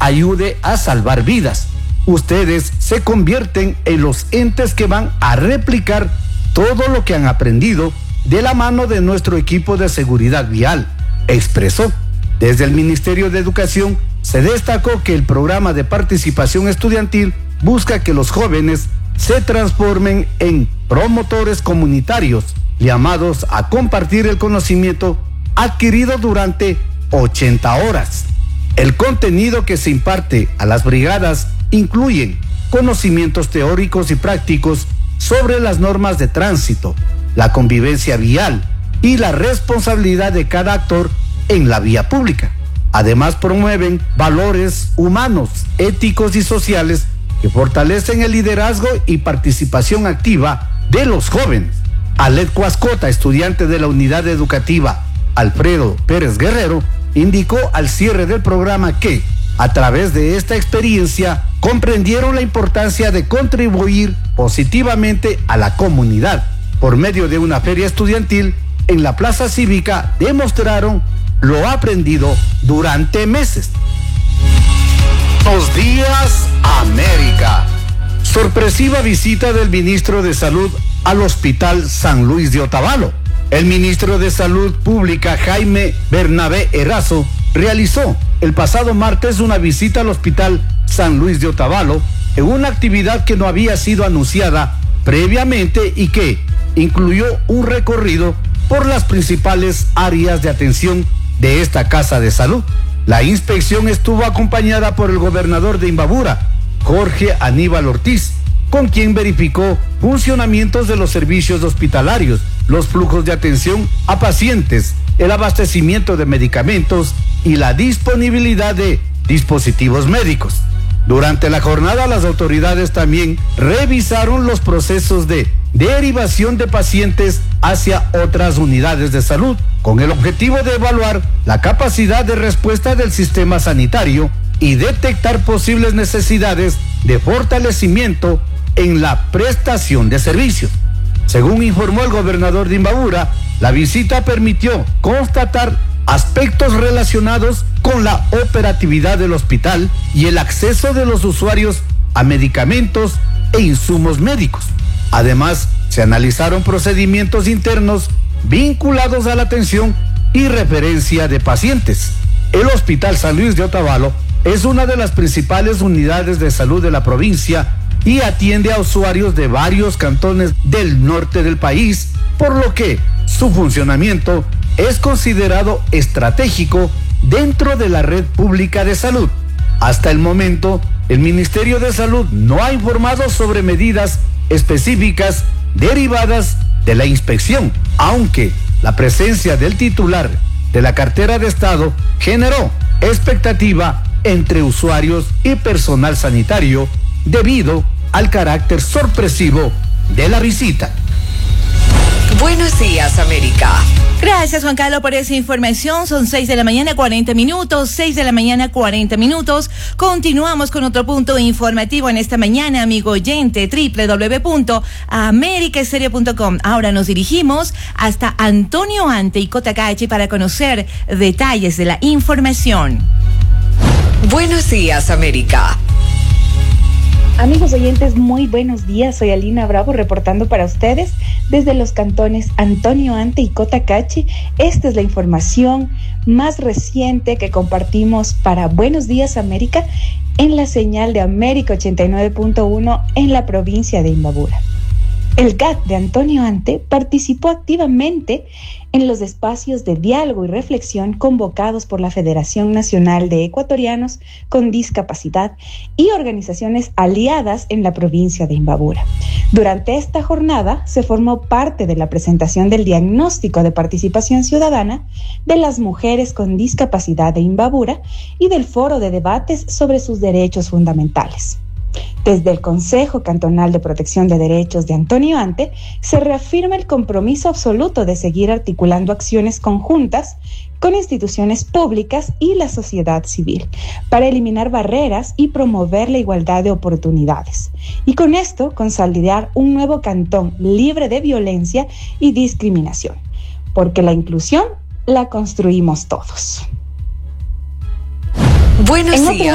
ayude a salvar vidas. Ustedes se convierten en los entes que van a replicar todo lo que han aprendido de la mano de nuestro equipo de seguridad vial, expresó. Desde el Ministerio de Educación se destacó que el programa de participación estudiantil busca que los jóvenes se transformen en promotores comunitarios, llamados a compartir el conocimiento adquirido durante 80 horas. El contenido que se imparte a las brigadas incluyen conocimientos teóricos y prácticos sobre las normas de tránsito, la convivencia vial y la responsabilidad de cada actor en la vía pública. Además, promueven valores humanos, éticos y sociales que fortalecen el liderazgo y participación activa de los jóvenes. Alet Cuascota, estudiante de la unidad educativa Alfredo Pérez Guerrero, indicó al cierre del programa que, a través de esta experiencia, comprendieron la importancia de contribuir positivamente a la comunidad. Por medio de una feria estudiantil en la Plaza Cívica, demostraron lo aprendido durante meses. Buenos días, América. Sorpresiva visita del ministro de Salud al Hospital San Luis de Otavalo. El ministro de Salud Pública, Jaime Bernabé Erazo, realizó el pasado martes una visita al Hospital San Luis de Otavalo en una actividad que no había sido anunciada previamente y que incluyó un recorrido por las principales áreas de atención de esta casa de salud. La inspección estuvo acompañada por el gobernador de Imbabura, Jorge Aníbal Ortiz, con quien verificó funcionamientos de los servicios hospitalarios, los flujos de atención a pacientes, el abastecimiento de medicamentos y la disponibilidad de dispositivos médicos. Durante la jornada, las autoridades también revisaron los procesos de derivación de pacientes hacia otras unidades de salud, con el objetivo de evaluar la capacidad de respuesta del sistema sanitario y detectar posibles necesidades de fortalecimiento en la prestación de servicios. Según informó el gobernador de Imbabura, la visita permitió constatar aspectos relacionados con la operatividad del hospital y el acceso de los usuarios a medicamentos e insumos médicos. Además, se analizaron procedimientos internos vinculados a la atención y referencia de pacientes. El Hospital San Luis de Otavalo es una de las principales unidades de salud de la provincia y atiende a usuarios de varios cantones del norte del país, por lo que su funcionamiento es considerado estratégico dentro de la red pública de salud. Hasta el momento, el Ministerio de Salud no ha informado sobre medidas específicas derivadas de la inspección, aunque la presencia del titular de la cartera de Estado generó expectativa entre usuarios y personal sanitario debido al carácter sorpresivo de la visita. Buenos días, América. Gracias, Juan Carlos, por esa información. Son 6 de la mañana, 40 minutos. 6 de la mañana, 40 minutos. Continuamos con otro punto informativo en esta mañana, amigo oyente, www.americaestereo.com. Ahora nos dirigimos hasta Antonio Ante y Cotacachi para conocer detalles de la información. Buenos días, América. Amigos oyentes, muy buenos días. Soy Alina Bravo reportando para ustedes desde los cantones Antonio Ante y Cotacachi. Esta es la información más reciente que compartimos para Buenos Días América en la señal de América 89.1 en la provincia de Imbabura. El GAT de Antonio Ante participó activamente en los espacios de diálogo y reflexión convocados por la Federación Nacional de Ecuatorianos con Discapacidad y organizaciones aliadas en la provincia de Imbabura. Durante esta jornada se formó parte de la presentación del diagnóstico de participación ciudadana de las mujeres con discapacidad de Imbabura y del foro de debates sobre sus derechos fundamentales. Desde el Consejo Cantonal de Protección de Derechos de Antonio Ante se reafirma el compromiso absoluto de seguir articulando acciones conjuntas con instituciones públicas y la sociedad civil para eliminar barreras y promover la igualdad de oportunidades. Y con esto consolidar un nuevo cantón libre de violencia y discriminación, porque la inclusión la construimos todos. Buenos días.